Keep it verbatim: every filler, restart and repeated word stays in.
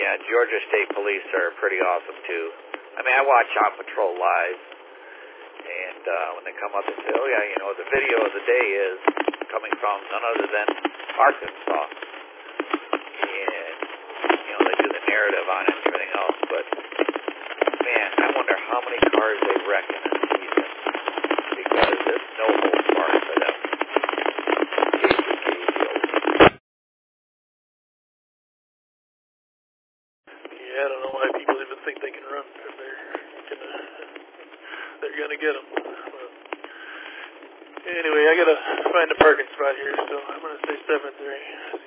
Yeah, Georgia State Police are pretty awesome, too. I mean, I watch On Patrol live, and uh, when they come up and say, oh, yeah, you know, the video of the day is coming from none other than Arkansas. And, you know, they do the narrative on it and everything else, but, man, I wonder how many cars they wreck in a season, because there's no holds barred for them. Yeah, I don't know why people even think they can run if they're gonna they're gonna get them. But anyway, I gotta find a parking spot here, so I'm gonna say seven three.